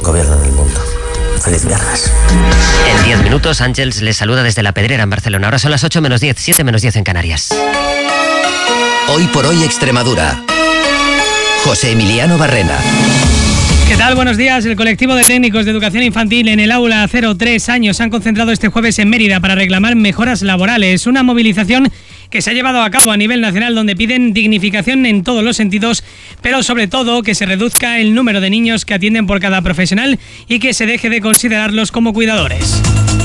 gobiernan el mundo. Feliz viernes. En 10 minutos, Ángels les saluda desde La Pedrera, en Barcelona. Ahora son las 8 menos 10, 7 menos 10 en Canarias. Hoy por hoy Extremadura. José Emiliano Barrena. ¿Qué tal? Buenos días. El colectivo de técnicos de educación infantil en el aula 0-3 años se han concentrado este jueves en Mérida para reclamar mejoras laborales. Una movilización que se ha llevado a cabo a nivel nacional, donde piden dignificación en todos los sentidos, pero sobre todo que se reduzca el número de niños que atienden por cada profesional y que se deje de considerarlos como cuidadores.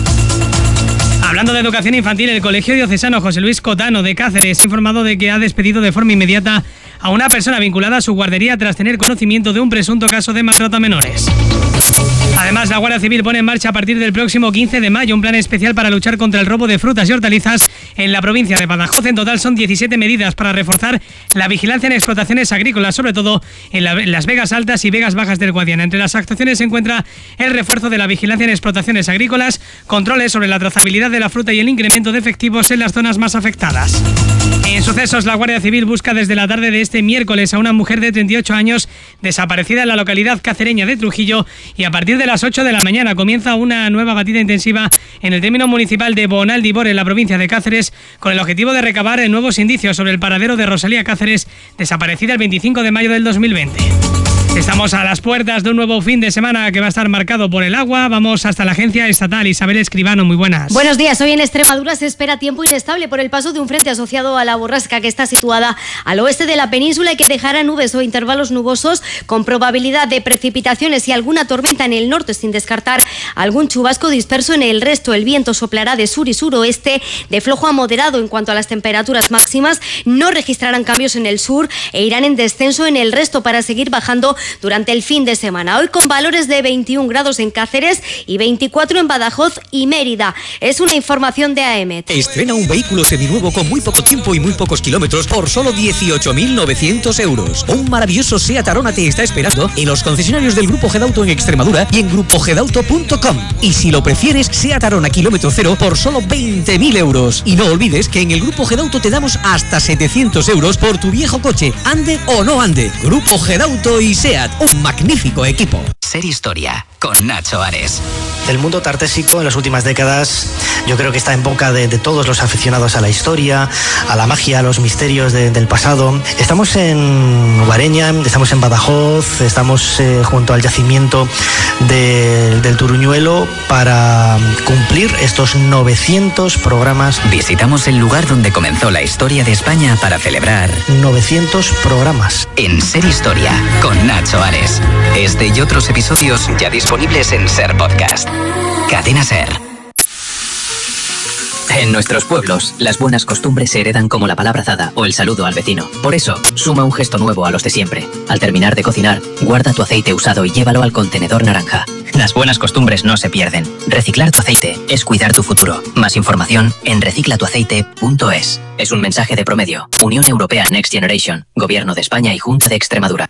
Hablando de educación infantil, el Colegio Diocesano José Luis Cotano de Cáceres ha informado de que ha despedido de forma inmediata a una persona vinculada a su guardería tras tener conocimiento de un presunto caso de maltrato a menores. Además, la Guardia Civil pone en marcha a partir del próximo 15 de mayo un plan especial para luchar contra el robo de frutas y hortalizas en la provincia de Badajoz. En total son 17 medidas para reforzar la vigilancia en explotaciones agrícolas, sobre todo en las Vegas Altas y Vegas Bajas del Guadiana. Entre las actuaciones se encuentra el refuerzo de la vigilancia en explotaciones agrícolas, controles sobre la trazabilidad de la fruta y el incremento de efectivos en las zonas más afectadas. En sucesos, la Guardia Civil busca desde la tarde de este miércoles a una mujer de 38 años desaparecida en la localidad cacereña de Trujillo, y a partir de las 8 de la mañana comienza una nueva batida intensiva en el término municipal de Bonaldibor, en la provincia de Cáceres, con el objetivo de recabar nuevos indicios sobre el paradero de Rosalía Cáceres, desaparecida el 25 de mayo del 2020. Estamos a las puertas de un nuevo fin de semana que va a estar marcado por el agua. Vamos hasta la agencia estatal. Isabel Escribano, muy buenas. Buenos días. Hoy en Extremadura se espera tiempo inestable por el paso de un frente asociado a la borrasca que está situada al oeste de la península y que dejará nubes o intervalos nubosos con probabilidad de precipitaciones y alguna tormenta en el norte, sin descartar algún chubasco disperso en el resto. El viento soplará de sur y suroeste de flojo a moderado. En cuanto a las temperaturas máximas, no registrarán cambios en el sur e irán en descenso en el resto para seguir bajando durante el fin de semana. Hoy con valores de 21 grados en Cáceres y 24 en Badajoz y Mérida. Es una información de AEMET. Estrena un vehículo seminuevo con muy poco tiempo y muy pocos kilómetros por solo 18.900 euros. Un maravilloso Seat Arona te está esperando en los concesionarios del Grupo Gedauto en Extremadura y en grupogedauto.com. Y si lo prefieres, Seat Arona kilómetro cero por solo 20.000 euros. Y no olvides que en el Grupo Gedauto te damos hasta 700 euros por tu viejo coche, ande o no ande. Grupo Gedauto y Seat, un magnífico equipo. Ser Historia, con Nacho Ares. El mundo tartésico en las últimas décadas yo creo que está en boca de todos los aficionados a la historia, a la magia, a los misterios del pasado. Estamos en Guareña, estamos en Badajoz, estamos junto al yacimiento del Turuñuelo para cumplir estos 900 programas. Visitamos el lugar donde comenzó la historia de España para celebrar 900 programas. En Ser Historia, con Nacho Ares. Este y otros episodios ya disponibles en Ser Podcast. Cadena Ser. En nuestros pueblos, las buenas costumbres se heredan como la palabra dada o el saludo al vecino. Por eso, suma un gesto nuevo a los de siempre. Al terminar de cocinar, guarda tu aceite usado y llévalo al contenedor naranja. Las buenas costumbres no se pierden. Reciclar tu aceite es cuidar tu futuro. Más información en reciclatuaceite.es. Es un mensaje de Promedio, Unión Europea Next Generation, Gobierno de España y Junta de Extremadura.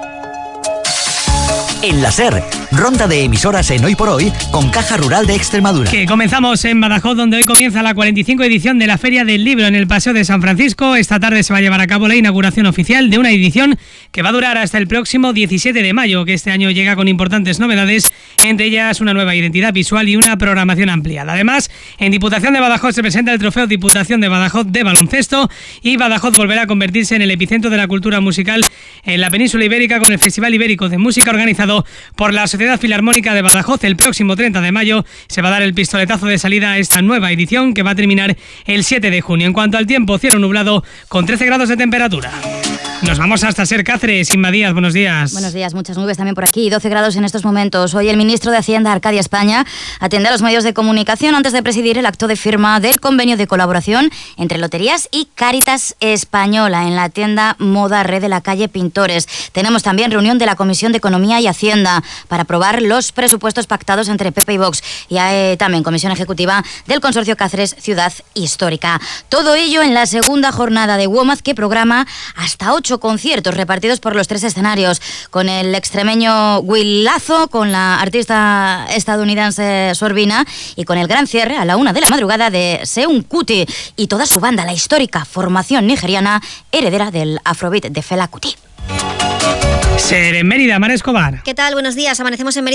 En la SER, ronda de emisoras en Hoy por Hoy con Caja Rural de Extremadura. Que comenzamos en Badajoz, donde hoy comienza la 45 edición de la Feria del Libro en el Paseo de San Francisco. Esta tarde se va a llevar a cabo la inauguración oficial de una edición que va a durar hasta el próximo 17 de mayo, que este año llega con importantes novedades, entre ellas una nueva identidad visual y una programación ampliada. Además, en Diputación de Badajoz se presenta el trofeo Diputación de Badajoz de baloncesto y Badajoz volverá a convertirse en el epicentro de la cultura musical en la península ibérica con el Festival Ibérico de Música organizado por la Sociedad Filarmónica de Badajoz. El próximo 30 de mayo se va a dar el pistoletazo de salida a esta nueva edición que va a terminar el 7 de junio. En cuanto al tiempo, cielo nublado con 13 grados de temperatura. Nos vamos hasta Ser Cáceres. Inma Díaz, buenos días. Buenos días, muchas nubes también por aquí, 12 grados en estos momentos. Hoy el ministro de Hacienda, Arcadia España, atiende a los medios de comunicación antes de presidir el acto de firma del convenio de colaboración entre Loterías y Cáritas Española en la tienda Moda Red de la calle Pintores. Tenemos también reunión de la Comisión de Economía y Hacienda para aprobar los presupuestos pactados entre PP y Vox. Y hay también Comisión Ejecutiva del Consorcio Cáceres Ciudad Histórica. Todo ello en la segunda jornada de WOMAD, que programa hasta 8 conciertos repartidos por los 3 escenarios, con el extremeño Will Lazo, con la artista estadounidense Sorbina y con el gran cierre a la 1 de la madrugada de Seun Kuti y toda su banda, la histórica formación nigeriana heredera del Afrobeat de Fela Kuti. Ser en Mérida, Mar Escobar. ¿Qué tal? Buenos días. Amanecemos en Mérida